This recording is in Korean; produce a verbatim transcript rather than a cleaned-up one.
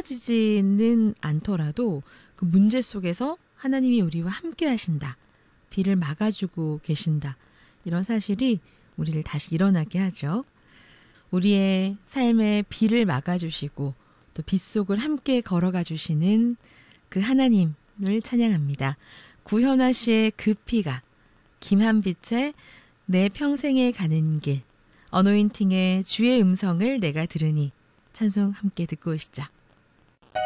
이루어지지는 않더라도 그 문제 속에서 하나님이 우리와 함께 하신다. 비를 막아주고 계신다. 이런 사실이 우리를 다시 일어나게 하죠. 우리의 삶에 비를 막아주시고 또 빗속을 함께 걸어가 주시는 그 하나님을 찬양합니다. 구현아 씨의 그 피가, 김한빛의 내 평생에 가는 길, 어노인팅의 주의 음성을 내가 들으니 찬송 함께 듣고 오시죠.